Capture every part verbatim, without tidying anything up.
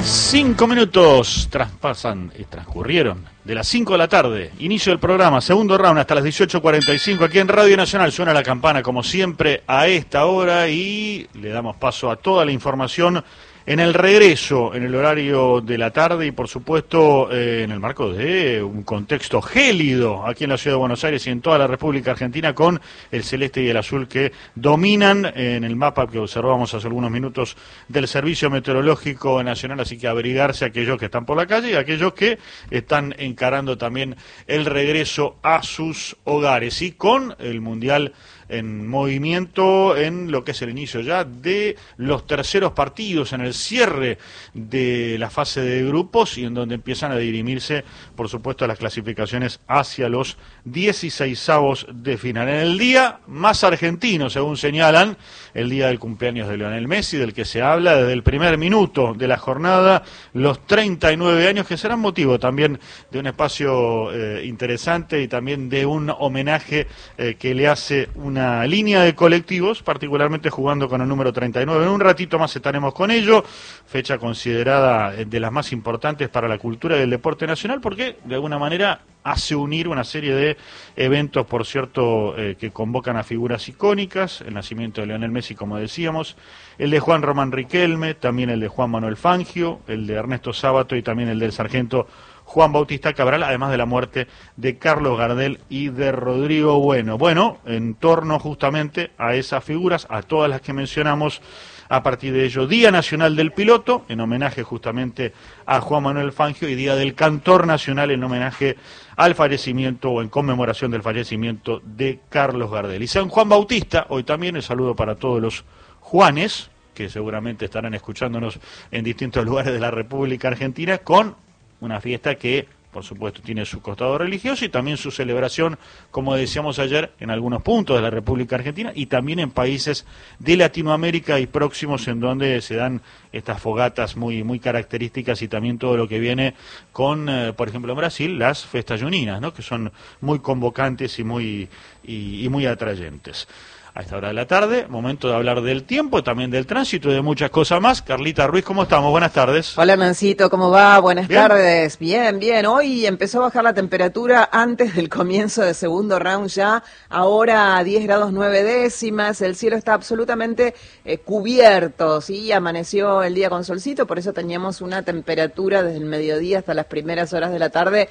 Cinco minutos traspasan y transcurrieron de las cinco de la tarde. Inicio del programa, segundo round hasta las dieciocho cuarenta y cinco aquí en Radio Nacional. Suena la campana como siempre a esta hora y le damos paso a toda la información en el regreso, en el horario de la tarde y por supuesto eh, en el marco de un contexto gélido aquí en la Ciudad de Buenos Aires y en toda la República Argentina con el celeste y el azul que dominan en el mapa que observamos hace algunos minutos del Servicio Meteorológico Nacional, así que abrigarse aquellos que están por la calle y aquellos que están encarando también el regreso a sus hogares y con el Mundial en movimiento en lo que es el inicio ya de los terceros partidos, en el cierre de la fase de grupos y en donde empiezan a dirimirse, por supuesto, las clasificaciones hacia los dieciseisavos de final. En el día más argentino, según señalan, el día del cumpleaños de Lionel Messi, del que se habla desde el primer minuto de la jornada, los treinta y nueve años, que serán motivo también de un espacio eh, interesante y también de un homenaje eh, que le hace una línea de colectivos, particularmente jugando con el número treinta y nueve. En un ratito más estaremos con ello, fecha considerada de las más importantes para la cultura y el deporte nacional, porque de alguna manera hace unir una serie de eventos, por cierto, eh, que convocan a figuras icónicas, el nacimiento de Lionel Messi, como decíamos, el de Juan Román Riquelme, también el de Juan Manuel Fangio, el de Ernesto Sábato y también el del sargento Juan Bautista Cabral, además de la muerte de Carlos Gardel y de Rodrigo Bueno. Bueno, en torno justamente a esas figuras, a todas las que mencionamos, a partir de ello, Día Nacional del Piloto, en homenaje justamente a Juan Manuel Fangio, y Día del Cantor Nacional, en homenaje al fallecimiento o en conmemoración del fallecimiento de Carlos Gardel. Y San Juan Bautista, hoy también el saludo para todos los Juanes, que seguramente estarán escuchándonos en distintos lugares de la República Argentina, con una fiesta que, por supuesto, tiene su costado religioso y también su celebración, como decíamos ayer, en algunos puntos de la República Argentina y también en países de Latinoamérica y próximos, en donde se dan estas fogatas muy muy características y también todo lo que viene con, eh, por ejemplo, en Brasil, las festas juninas, ¿no?, que son muy convocantes y muy y, y muy atrayentes. A esta hora de la tarde, momento de hablar del tiempo, también del tránsito y de muchas cosas más. Carlita Ruiz, ¿cómo estamos? Buenas tardes. Hola, Nancito, ¿cómo va? Buenas ¿Bien? tardes. Bien, bien. Hoy empezó a bajar la temperatura antes del comienzo del segundo round ya. Ahora a diez grados nueve décimas. El cielo está absolutamente eh, cubierto, ¿sí? Amaneció el día con solcito, por eso teníamos una temperatura desde el mediodía hasta las primeras horas de la tarde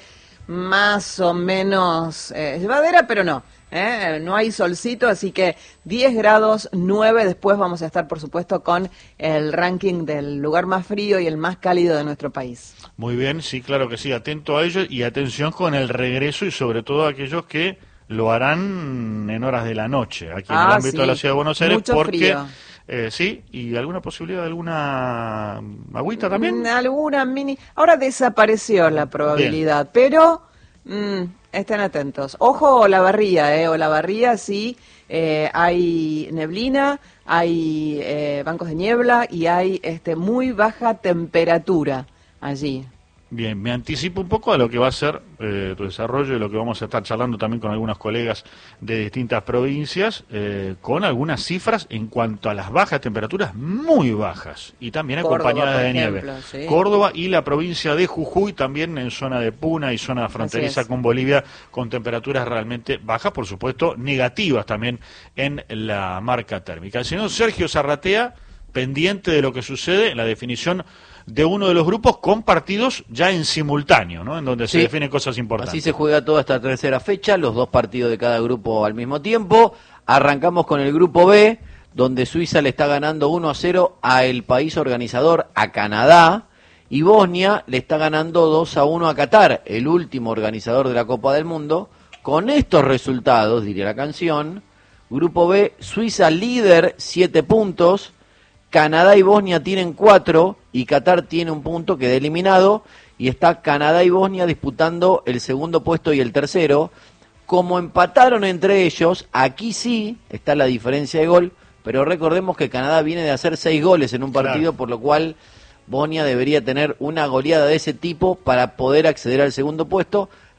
más o menos eh, llevadera, pero no. ¿Eh? No hay solcito, así que diez grados nueve. Después vamos a estar, por supuesto, con el ranking del lugar más frío y el más cálido de nuestro país. Muy bien, sí, claro que sí, atento a ello y atención con el regreso y sobre todo a aquellos que lo harán en horas de la noche, aquí en ah, el ámbito sí. de la Ciudad de Buenos Aires, Mucho porque frío. Eh, sí, y alguna posibilidad de alguna agüita también. Alguna mini. Ahora desapareció la probabilidad, bien, pero mmm, estén atentos. Ojo Olavarría, eh, Olavarría sí, eh, hay neblina, hay eh, bancos de niebla y hay este muy baja temperatura allí. Bien, me anticipo un poco a lo que va a ser eh, tu desarrollo y lo que vamos a estar charlando también con algunos colegas de distintas provincias, eh, con algunas cifras en cuanto a las bajas temperaturas muy bajas y también Córdoba, acompañadas de ejemplo, nieve. Sí. Córdoba y la provincia de Jujuy también en zona de Puna y zona fronteriza con Bolivia, con temperaturas realmente bajas, por supuesto negativas también en la marca térmica. El señor Sergio Zarratea, pendiente de lo que sucede en la definición de uno de los grupos con partidos ya en simultáneo, ¿no?, en donde se sí, definen cosas importantes. Así se juega toda esta tercera fecha, los dos partidos de cada grupo al mismo tiempo. Arrancamos con el grupo B, donde Suiza le está ganando uno a cero a el país organizador, a Canadá, y Bosnia le está ganando dos a uno a Qatar, el último organizador de la Copa del Mundo. Con estos resultados, diría la canción, grupo B, Suiza líder, siete puntos, Canadá y Bosnia tienen cuatro y Qatar tiene un punto, queda eliminado, y está Canadá y Bosnia disputando el segundo puesto y el tercero. Como empataron entre ellos, aquí sí está la diferencia de gol, pero recordemos que Canadá viene de hacer seis goles en un partido, claro, por lo cual Bosnia debería tener una goleada de ese tipo para poder acceder al segundo puesto.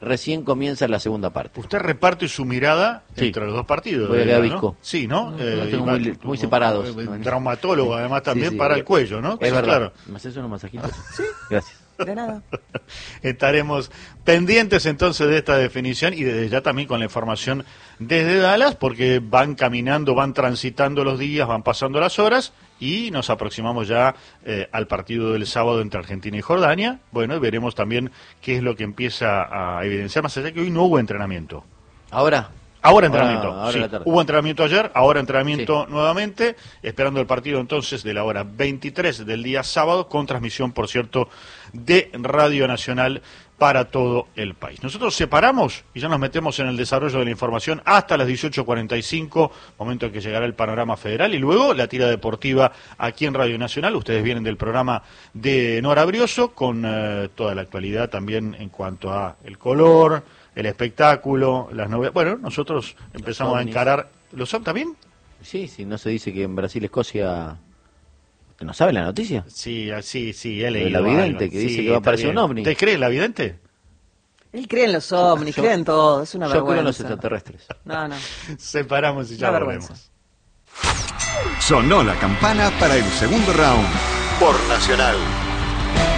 recién comienza la segunda parte. Usted reparte su mirada Sí. entre los dos partidos. Voy a ¿verdad, quedar no? visco. Sí, ¿no? No, Eh, no, tengo y va- muy- muy separados. eh, Traumatólogo, además, también Sí, sí. para el cuello, ¿no? Es Sí, verdad. claro. ¿Me haces unos masajitos? Sí. Gracias. De nada. Estaremos pendientes entonces de esta definición y desde ya también con la información desde Dallas, porque van caminando, van transitando los días, van pasando las horas y nos aproximamos ya eh, al partido del sábado entre Argentina y Jordania. Bueno, y veremos también qué es lo que empieza a evidenciar, más allá que hoy no hubo entrenamiento. Ahora. Ahora entrenamiento, Ahora- ahora sí. la tarde. Hubo entrenamiento ayer, ahora entrenamiento nuevamente, esperando el partido entonces de la hora veintitrés del día sábado, con transmisión, por cierto, de Radio Nacional para todo el país. Nosotros separamos y ya nos metemos en el desarrollo de la información hasta las dieciocho cuarenta y cinco, momento en que llegará el panorama federal, y luego la tira deportiva aquí en Radio Nacional. Ustedes vienen del programa de Nora Brioso, con eh, toda la actualidad también en cuanto a el color, el espectáculo, las novedades. Bueno, nosotros empezamos a ovnis. encarar... ¿Los ovnis también? Sí, sí, no se dice que en Brasil, Escocia... ¿No sabe la noticia? Sí, sí, sí, he Lo leído del avidente, algo. que dice Sí, que va a está aparecer bien. un ovni. ¿Te cree el avidente? Él cree en los ovnis, Yo- cree en todo, es una Yo vergüenza. creo en los extraterrestres. No, no. Separamos y ya Una volvemos. vergüenza. Sonó la campana para el segundo round por Nacional.